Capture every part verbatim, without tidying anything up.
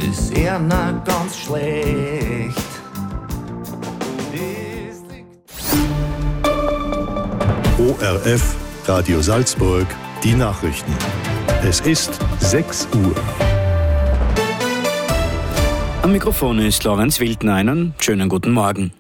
ist eher na ganz schlecht. O R F, Radio Salzburg, die Nachrichten. Es ist sechs Uhr. Am Mikrofon ist Lorenz Wildner. Einen schönen guten Morgen.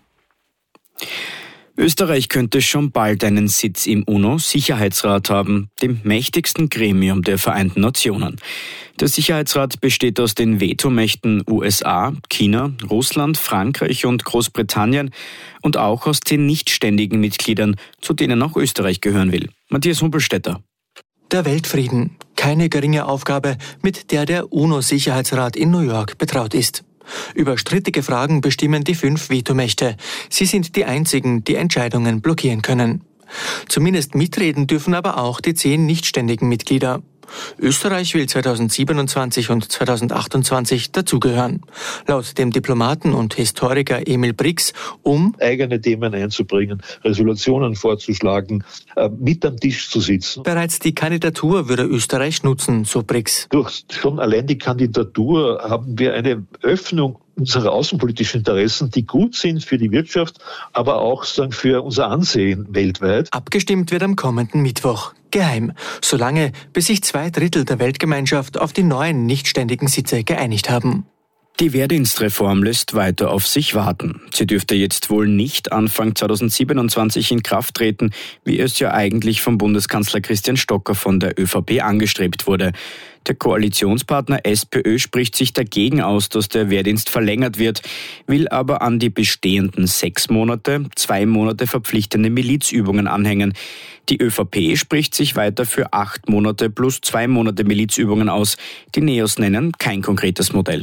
Österreich könnte schon bald einen Sitz im UNO-Sicherheitsrat haben, dem mächtigsten Gremium der Vereinten Nationen. Der Sicherheitsrat besteht aus den Vetomächten U S A, China, Russland, Frankreich und Großbritannien und auch aus den nichtständigen Mitgliedern, zu denen auch Österreich gehören will. Matthias Humpelstädter. Der Weltfrieden, keine geringe Aufgabe, mit der der UNO-Sicherheitsrat in New York betraut ist. Über strittige Fragen bestimmen die fünf Vetomächte. Sie sind die einzigen, die Entscheidungen blockieren können. Zumindest mitreden dürfen aber auch die zehn nichtständigen Mitglieder. Österreich will zweitausendsiebenundzwanzig und zweitausendachtundzwanzig dazugehören. Laut dem Diplomaten und Historiker Emil Brix um eigene Themen einzubringen, Resolutionen vorzuschlagen, mit am Tisch zu sitzen. Bereits die Kandidatur würde Österreich nutzen, so Brix. Durch schon allein die Kandidatur haben wir eine Öffnung unserer außenpolitischen Interessen, die gut sind für die Wirtschaft, aber auch sagen, für unser Ansehen weltweit. Abgestimmt wird am kommenden Mittwoch. Geheim, solange bis sich zwei Drittel der Weltgemeinschaft auf die neuen nichtständigen Sitze geeinigt haben. Die Wehrdienstreform lässt weiter auf sich warten. Sie dürfte jetzt wohl nicht Anfang zweitausendsiebenundzwanzig in Kraft treten, wie es ja eigentlich vom Bundeskanzler Christian Stocker von der ÖVP angestrebt wurde. Der Koalitionspartner SPÖ spricht sich dagegen aus, dass der Wehrdienst verlängert wird, will aber an die bestehenden sechs Monate, zwei Monate verpflichtende Milizübungen anhängen. Die ÖVP spricht sich weiter für acht Monate plus zwei Monate Milizübungen aus. Die Neos nennen kein konkretes Modell.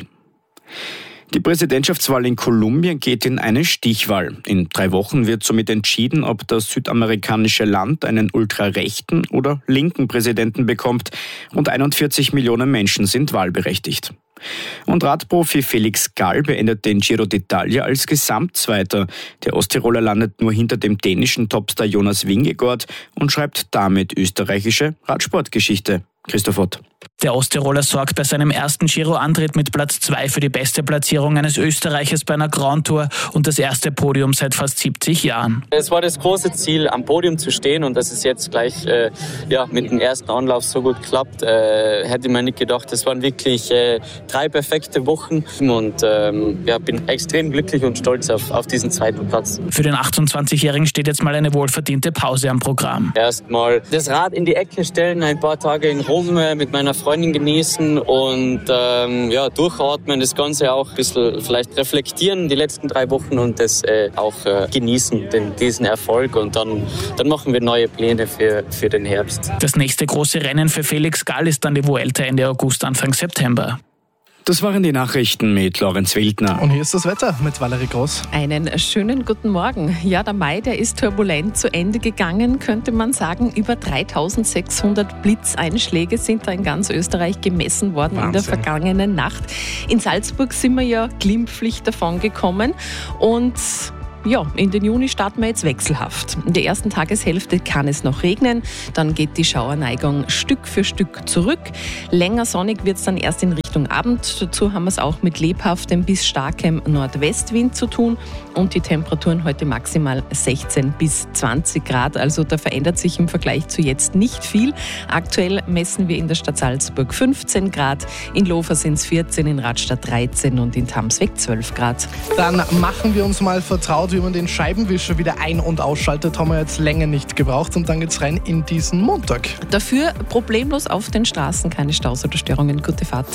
Die Präsidentschaftswahl in Kolumbien geht in eine Stichwahl. In drei Wochen wird somit entschieden, ob das südamerikanische Land einen ultrarechten oder linken Präsidenten bekommt. Rund einundvierzig Millionen Menschen sind wahlberechtigt. Und Radprofi Felix Gall beendet den Giro d'Italia als Gesamtzweiter. Der Osttiroler landet nur hinter dem dänischen Topstar Jonas Vingegaard und schreibt damit österreichische Radsportgeschichte. Christoph Ott. Der Osttiroler sorgt bei seinem ersten Giro-Antritt mit Platz zwei für die beste Platzierung eines Österreichers bei einer Grand Tour und das erste Podium seit fast siebzig Jahren. Es war das große Ziel, am Podium zu stehen, und dass es jetzt gleich äh, ja, mit dem ersten Anlauf so gut klappt, äh, hätte man nicht gedacht. Es waren wirklich äh, drei perfekte Wochen und ähm, ja, bin extrem glücklich und stolz auf, auf diesen zweiten Platz. Für den achtundzwanzigjährigen steht jetzt mal eine wohlverdiente Pause am Programm. Erstmal das Rad in die Ecke stellen, ein paar Tage in Rom äh, mit meiner Freundin genießen und ähm, ja, durchatmen, das Ganze auch ein bisschen vielleicht reflektieren die letzten drei Wochen und das äh, auch äh, genießen, den, diesen Erfolg, und dann, dann machen wir neue Pläne für, für den Herbst. Das nächste große Rennen für Felix Gall ist dann die Vuelta Ende August, Anfang September. Das waren die Nachrichten mit Lorenz Wildner. Und hier ist das Wetter mit Valerie Groß. Einen schönen guten Morgen. Ja, der Mai, der ist turbulent zu Ende gegangen, könnte man sagen. Über dreitausendsechshundert Blitzeinschläge sind da in ganz Österreich gemessen worden. Wahnsinn. In der vergangenen Nacht. In Salzburg sind wir ja glimpflich davon gekommen und ja, in den Juni starten wir jetzt wechselhaft. In der ersten Tageshälfte kann es noch regnen, dann geht die Schauerneigung Stück für Stück zurück. Länger sonnig wird es dann erst in Richtung Abend. Dazu haben wir es auch mit lebhaftem bis starkem Nordwestwind zu tun und die Temperaturen heute maximal sechzehn bis zwanzig Grad. Also da verändert sich im Vergleich zu jetzt nicht viel. Aktuell messen wir in der Stadt Salzburg fünfzehn Grad, in Lofer sind es vierzehn, in Radstadt dreizehn und in Tamsweg zwölf Grad. Dann machen wir uns mal vertraut, wie man den Scheibenwischer wieder ein- und ausschaltet, haben wir jetzt länger nicht gebraucht, und dann geht's rein in diesen Montag. Dafür problemlos auf den Straßen, keine Staus oder Störungen. Gute Fahrt.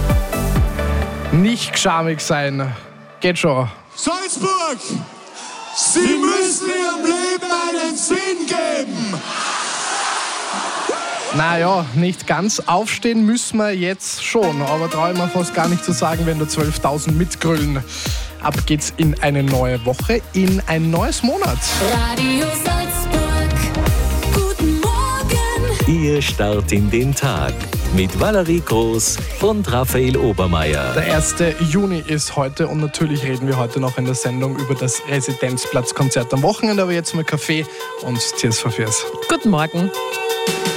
Nicht schamig sein. Geht schon. Salzburg! Sie müssen Ihrem Leben einen Sinn geben! Naja, nicht ganz. Aufstehen müssen wir jetzt schon, aber traue ich mir fast gar nicht zu sagen, wenn da zwölftausend mitgrüllen. Ab geht's in eine neue Woche, in ein neues Monat. Radio Salzburg, guten Morgen. Ihr Start in den Tag mit Valerie Groß und Raphael Obermeier. Der erste Juni ist heute und natürlich reden wir heute noch in der Sendung über das Residenzplatzkonzert am Wochenende, aber jetzt mal Kaffee und Tears for Fears. Guten Morgen.